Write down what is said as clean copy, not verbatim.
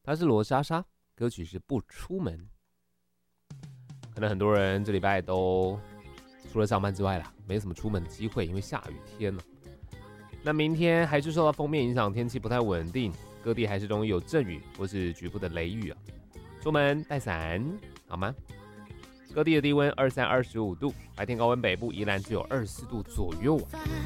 他是罗莎莎，歌曲是不出门。可能很多人这礼拜都除了上班之外啦，没什么出门的机会，因为下雨天了。那明天还是受到风面影响，天气不太稳定，各地还是容易有阵雨或是局部的雷雨啊。出门带伞好吗？各地的低温23、25度，白天高温北部宜兰只有24度左右啊。